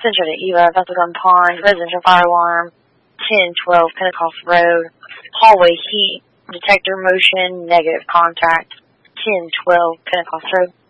Central to Eva, Bethel Gun Pond, residential fire alarm, 1012 Pentecost Road, hallway heat detector motion, negative contact, 1012 Pentecost Road.